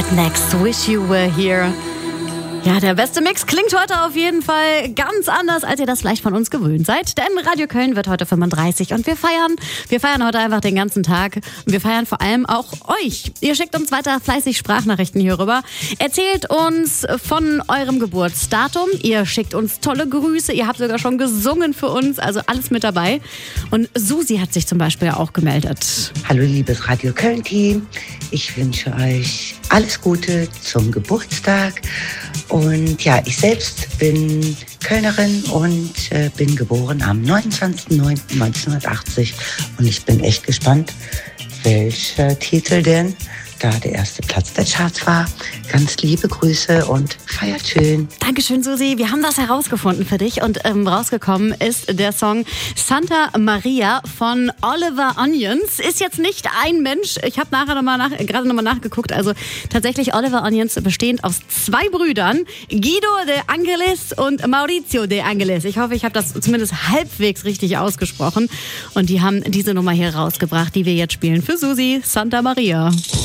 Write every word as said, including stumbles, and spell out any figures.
Next, Wish You Were Here. Ja, der beste Mix klingt heute auf jeden Fall ganz anders, als ihr das vielleicht von uns gewöhnt seid. Denn Radio Köln wird heute fünfunddreißig und wir feiern. Wir feiern heute einfach den ganzen Tag. Und wir feiern vor allem auch euch. Ihr schickt uns weiter fleißig Sprachnachrichten hier rüber. Erzählt uns von eurem Geburtsdatum. Ihr schickt uns tolle Grüße. Ihr habt sogar schon gesungen für uns. Also alles mit dabei. Und Susi hat sich zum Beispiel auch gemeldet. Hallo liebes Radio Köln-Team. Ich wünsche euch alles Gute zum Geburtstag. Und ja, ich selbst bin Kölnerin und äh, bin geboren am neunundzwanzigsten neunten neunzehnhundertachtzig. Und ich bin echt gespannt, welcher Titel denn da der erste Platz der Charts war. Ganz liebe Grüße und feiert schön. Dankeschön, Susi. Wir haben das herausgefunden für dich und ähm, rausgekommen ist der Song Santa Maria von Oliver Onions. Ist jetzt nicht ein Mensch. Ich habe nachher noch mal nach, gerade nochmal nachgeguckt. Also tatsächlich Oliver Onions bestehend aus zwei Brüdern, Guido de Angelis und Maurizio de Angelis. Ich hoffe, ich habe das zumindest halbwegs richtig ausgesprochen. Und die haben diese Nummer hier rausgebracht, die wir jetzt spielen für Susi, Santa Maria.